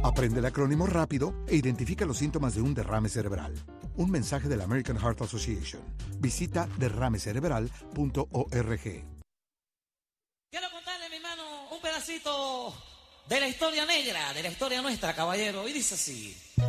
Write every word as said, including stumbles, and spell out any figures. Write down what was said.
Aprende el acrónimo rápido e identifica los síntomas de un derrame cerebral. Un mensaje de la American Heart Association. Visita derrame cerebral punto org. Quiero contarle, mi hermano, un pedacito de la historia negra, de la historia nuestra, caballero. Y dice así.